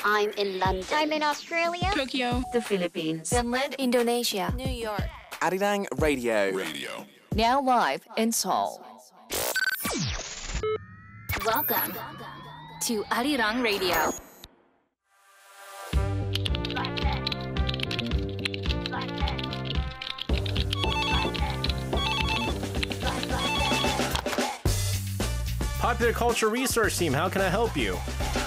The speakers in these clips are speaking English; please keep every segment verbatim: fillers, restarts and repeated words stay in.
I'm in London. I'm in Australia. Tokyo. The Philippines. Finland. Indonesia. New York. Arirang Radio. Radio. Now live in Seoul. Welcome to Arirang Radio. Popular Culture Research Team, how can I help you?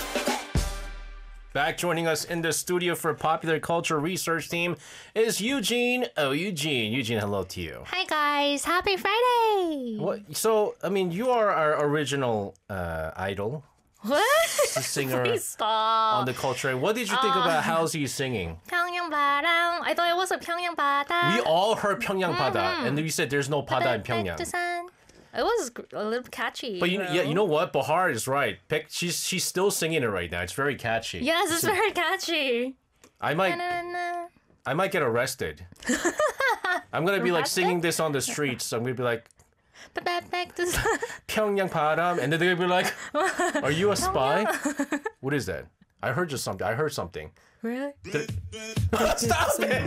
Back joining us in the studio for Popular Culture Research Team is Eugene. Oh, Eugene. Eugene, hello to you. Hi, guys. Happy Friday. What? So, I mean, you are our original uh, idol. What? The singer Please stop. on the culture. What did you think Uh, about Halsey singing? 평양바람. I thought it was a 평양바다. We all heard Pyongyang Pada, Mm-hmm. and then you said there's no Pada in Pyongyang. It was a little catchy. But you, bro. yeah, you know what? Bahar is right. Pick, she's she's still singing it right now. It's very catchy. Yes, it's So very catchy. I might Na-na-na. I might get arrested. I'm gonna be like Arrested? singing this on the streets. I'm gonna be like But back, back to Pyongyang Param, and then they're gonna be like, "Are you a spy? What is that? I heard just something. I heard something. Really? Stop it!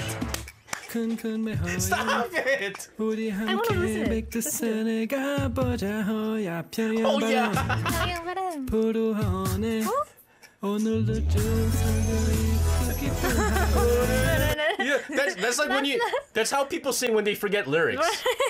Stop it! 우리 I wanna listen. 함께 백두산에 가보자 호야 Oh yeah! 평양바람. 푸르하네 오늘도 좀 상들이 Yeah, that's that's like when you. That's how people sing when they forget lyrics.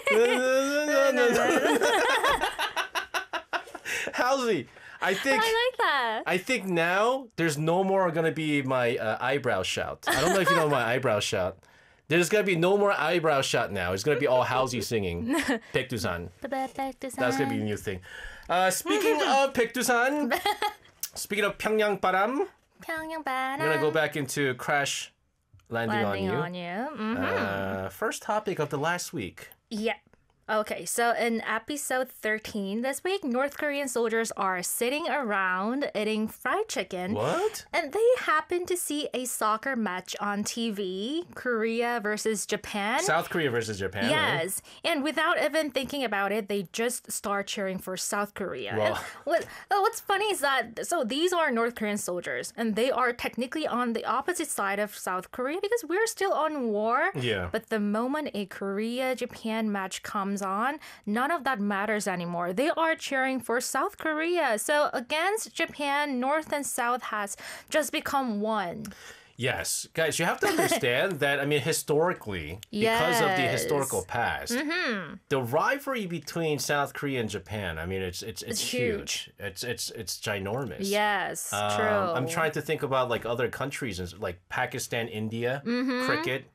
Halsey, I think. I like that. I think now there's no more gonna be my uh, eyebrow shout. I don't know if you know my eyebrow shout. There's gonna be no more eyebrow shout now. It's gonna be all Halsey singing Baekdusan. That's gonna be a new thing. Uh, speaking of Baekdusan, speaking of Pyongyang Baram, 평양바람. I'm gonna go back into Crash Landing, Landing on You. on you. Mhm. Uh, first topic of the last week. Yeah. Okay, so in episode thirteen this week, North Korean soldiers are sitting around eating fried chicken. What? And they happen to see a soccer match on T V, Korea versus Japan. South Korea versus Japan. right? Yes, and without even thinking about it, they just start cheering for South Korea. Well- And what, uh, what's funny is that, so these are North Korean soldiers, and they are technically on the opposite side of South Korea because we're still on war. Yeah. But the moment a Korea-Japan match comes on, none of that matters anymore. They are cheering for South Korea. So against Japan, North and South has just become one. Yes, guys, you have to understand that. I mean, historically, because of the Yes. historical past, the rivalry between South Korea and Japan. I mean, it's it's it's, It's huge. It's it's it's ginormous. Yes, Um, true. I'm trying to think about like other countries, like Pakistan, India, Mm-hmm. cricket.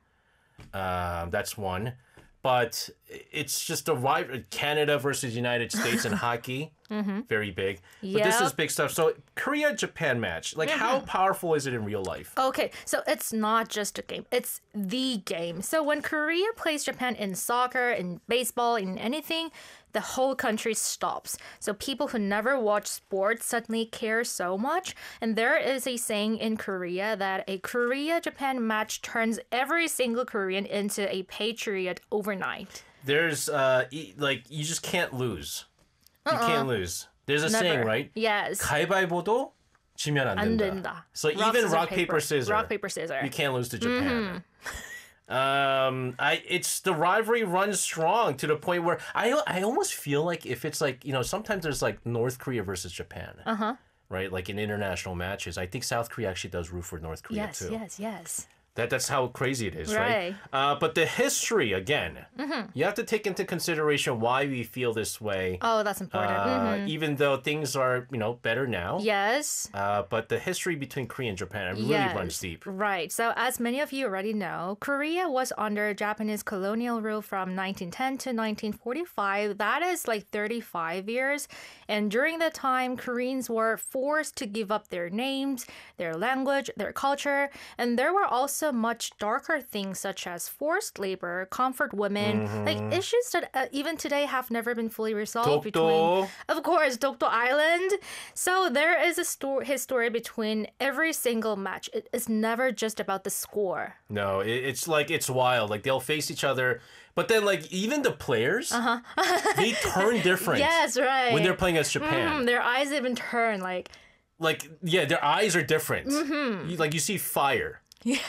Um, that's one. But it's just a rival. Canada versus United States in hockey, very big. But this is Mm-hmm. Yep. Mm-hmm. big stuff. So Korea Japan match, like how powerful is it in real life? Okay, so it's not just a game, it's the game. So when Korea plays Japan in soccer, in baseball, in anything, the whole country stops. So people who never watch sports suddenly care so much. And there is a saying in Korea that a Korea-Japan match turns every single Korean into a patriot overnight. There's uh e- like you just can't lose. You can't lose. There's a saying, Never. right? Yes. 가위바위보도 지면 안 안 된다. 된다. So Rock, even scissors, rock paper. paper scissors. Rock, paper, scissors. You can't lose to Japan. Mm-hmm. Um, I it's the rivalry runs strong to the point where I I almost feel like if it's like you know sometimes there's like North Korea versus Japan. Uh huh. Right, like in international matches, I think South Korea actually does root for North Korea Yes, too. yes, yes. That that's how crazy it is, right? Right. Uh, but the history again, you have to take into consideration why we feel this way. Oh, that's important. Uh, Mhm. Even though things are you know better now. Yes. Uh, but the history between Korea and Japan really Yes, runs deep. Right. So, as many of you already know, Korea was under Japanese colonial rule from nineteen ten to nineteen forty-five. That is like thirty-five years. And during that time, Koreans were forced to give up their names, their language, their culture. And there were also much darker things such as forced labor, comfort women, like issues that uh, even today have never been fully resolved Dokdo. between, of course, Dokdo Island. So there is a sto- his story between every single match. It is never just about the score. No, it, it's like it's wild. Like they'll face each other, but then like even the players, they turn different. Yes, right. When they're playing against Japan. Mm, their eyes even turn like, like yeah, their eyes are different. You, like you see fire. Yeah.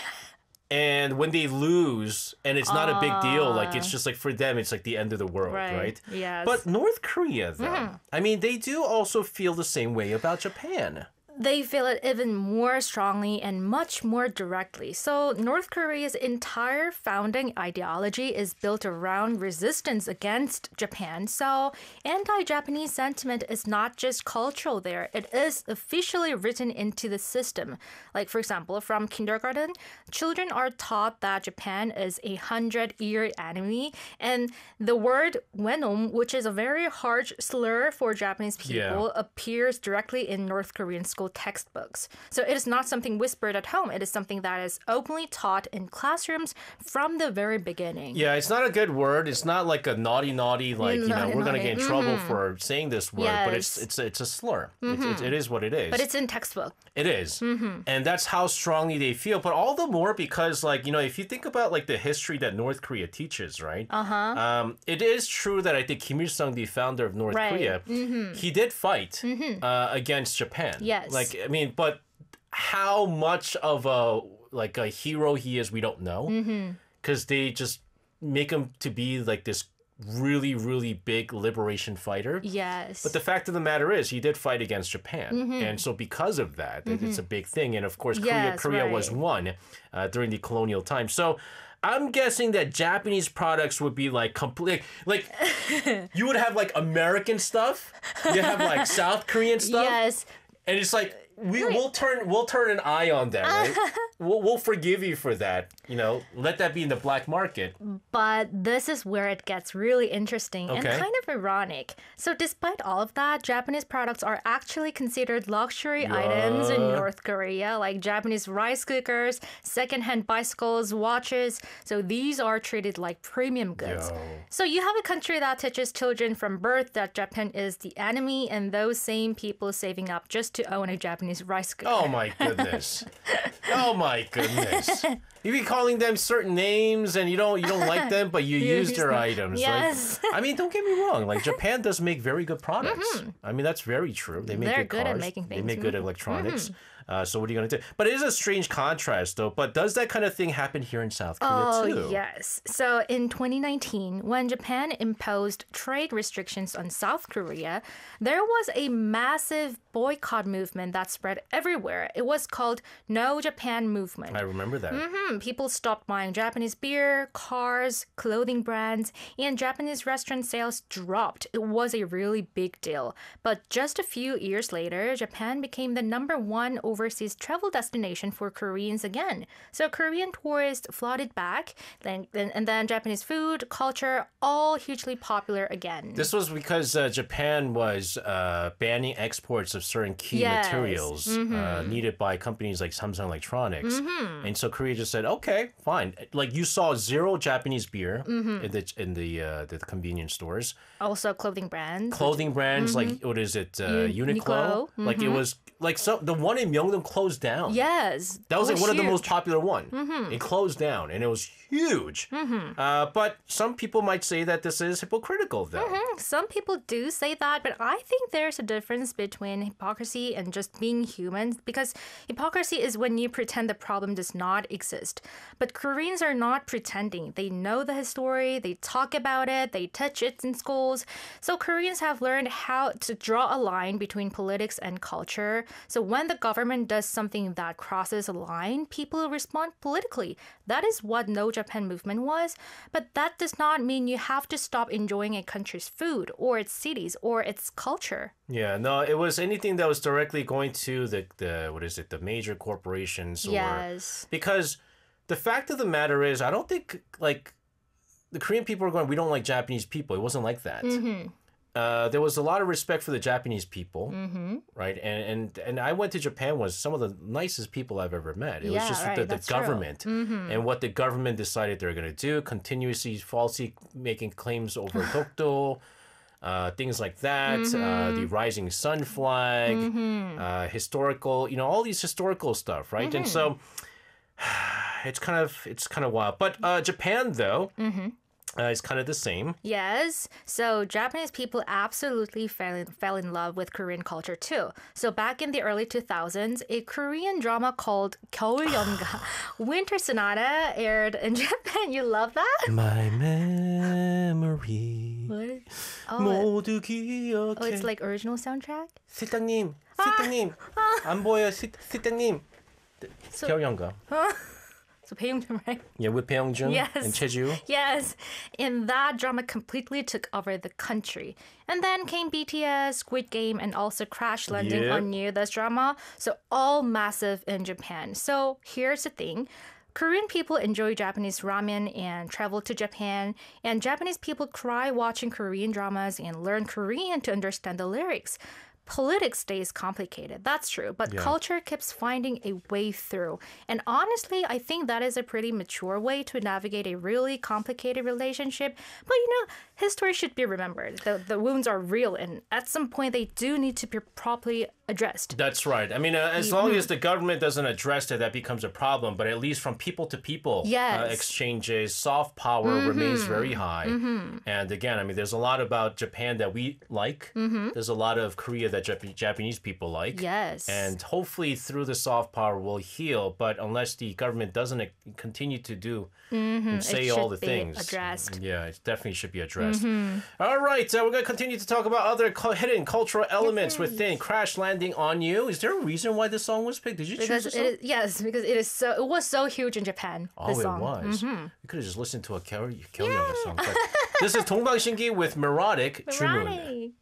And when they lose, and it's not a big deal, like it's just like for them, it's like the end of the world, right? Right, yes. But North Korea, though, I mean, they do also feel the same way about Japan. They feel it even more strongly and much more directly. So, North Korea's entire founding ideology is built around resistance against Japan. So, anti Japanese sentiment is not just cultural there, it is officially written into the system. Like, for example, from kindergarten, children are taught that Japan is a hundred year enemy. And the word wenom, which is a very harsh slur for Japanese people, Yeah. appears directly in North Korean school textbooks. So it is not something whispered at home. It is something that is openly taught in classrooms from the very beginning. Yeah, it's not a good word. It's not like a naughty, naughty, like, you know, Naughty, we're going to naughty. get in trouble for saying this word. But it's Yes. it's it's a slur. It's, it's, it is what it is. But it's in textbook. It is. And that's how strongly they feel. But all the more because, like, you know, if you think about, like, the history that North Korea teaches, right? Uh-huh. Um, it is true that I think Kim Il-sung, the founder of North Right. Korea, he did fight uh, against Japan. Yes. Like, I mean, but how much of a, like, a hero he is, we don't know. Because they just make him to be, like, this really, really big liberation fighter. Yes. But the fact of the matter is, he did fight against Japan, and so because of that, it- it's a big thing. And of course, Korea, Yes, Korea was right. one uh, during the colonial time. So I'm guessing that Japanese products would be like complete, like you would have like American stuff, you have like South Korean stuff, Yes. and it's like we we'll turn we'll turn an eye on that, right? we'll we'll forgive you for that. You know, let that be in the black market. But this is where it gets really interesting and Okay. kind of ironic. So, despite all of that, Japanese products are actually considered luxury items in Yeah. North Korea, like Japanese rice cookers, secondhand bicycles, watches. So, these are treated like premium goods. Yo. So, you have a country that teaches children from birth that Japan is the enemy, and those same people saving up just to own a Japanese rice cooker. Oh my goodness. Oh my goodness. You be calling them certain names and you don't you don't like them, but you use their items. Yes. Like, I mean, don't get me wrong. Like Japan does make very good products. I mean, that's very true. They make They're good good at cars. making They things. make good electronics. Uh, so what are you going to do? But it is a strange contrast, though. But does that kind of thing happen here in South Korea, Oh, too? yes. So in twenty nineteen, when Japan imposed trade restrictions on South Korea, there was a massive boycott movement that spread everywhere. It was called No Japan Movement. I remember that. Hmm, People stopped buying Japanese beer, cars, clothing brands, and Japanese restaurant sales dropped. It was a really big deal. But just a few years later, Japan became the number one overseas travel destination for Koreans again. So Korean tourists flooded back, then, then and then Japanese food, culture, all hugely popular again. This was because uh, Japan was uh, banning exports of certain key Yes. materials uh, needed by companies like Samsung Electronics. And so Korea just said, okay, fine. Like you saw zero Japanese beer in the in the, uh, the convenience stores. Also clothing brands. Clothing brands like, what is it, uh, U- Uniqlo? Uniqlo, Like it was, like so, the one in Myeongdong closed down. Yes. That was it like one of the most huge. popular one. It closed down and it was huge. Uh, but some people might say that this is hypocritical though. Some people do say that, but I think there's a difference between hypocrisy and just being human, because hypocrisy is when you pretend the problem does not exist. But Koreans are not pretending. They know the history, they talk about it, they teach it in schools. So Koreans have learned how to draw a line between politics and culture. So when the government does something that crosses a line, people respond politically. That is what No Japan movement was. But that does not mean you have to stop enjoying a country's food or its cities or its culture. Yeah, no, it was anything that was directly going to the, the what is it, the major corporations or Yes. because the fact of the matter is I don't think like the Korean people are going, we don't like Japanese people. It wasn't like that. Uh, there was a lot of respect for the Japanese people, right? And, and and I went to Japan was some of the nicest people I've ever met. It was Yeah, just right, the, the that's true. government and what the government decided they're going to do, continuously falsely making claims over Dokdo, uh, things like that, uh, the rising sun flag, uh, historical, you know, all these historical stuff, right? And so it's kind of it's kind of wild. But uh, Japan, though. Uh, it's kind of the same. Yes. So Japanese people absolutely fell in, fell in love with Korean culture too. So back in the early two thousands, a Korean drama called 겨울연가, Winter Sonata, aired in Japan. You love that? My memory What? Oh, 모두 기억해. oh, it's like original soundtrack? 실장님, 실장님, 안 보여, 실, 실장님. So- 겨울연가. So Baekhyun, right? Yeah, with Baekhyun Yes. and Cheju. Yes. And that drama completely took over the country. And then came B T S, Squid Game, and also Crash Landing Yep. on You, this drama. So all massive in Japan. So here's the thing. Korean people enjoy Japanese ramen and travel to Japan, and Japanese people cry watching Korean dramas and learn Korean to understand the lyrics. Politics stays complicated, that's true, but Yeah. culture keeps finding a way through. And honestly, I think that is a pretty mature way to navigate a really complicated relationship. But you know, history should be remembered. The, the wounds are real, and at some point, they do need to be properly addressed. That's right. I mean, uh, as long as the government doesn't address it, that becomes a problem. But at least from people to people Yes. uh, exchanges, soft power remains very high. And again, I mean, there's a lot about Japan that we like. There's a lot of Korea that Jap- Japanese people like. Yes. And hopefully through the soft power we'll heal. But unless the government doesn't uh, continue to do and say It all should the be things. addressed. Yeah, it definitely should be addressed. All right, so we're going to continue to talk about other cu- hidden cultural elements within Crash Landing on You. Is there a reason why this song was picked? Did you Because choose it this song? is, yes, because it is so it was so huge in Japan. Oh, this it song. was. We could have just listened to a Kyori yeah. song. But this is 동방신기 with Neurotic 주문. Right.